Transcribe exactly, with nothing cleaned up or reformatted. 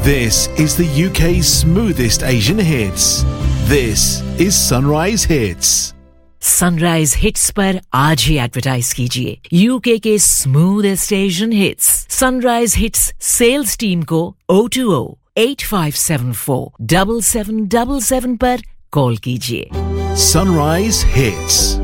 This is the U K's smoothest Asian hits. This is Sunrise Hits. Sunrise Hits पर आज ही advertise कीजिए UK के smoothest Asian hits sunrise hits sales team को oh two oh eight five seven four seven seven seven seven पर call कीजिए Sunrise Hits.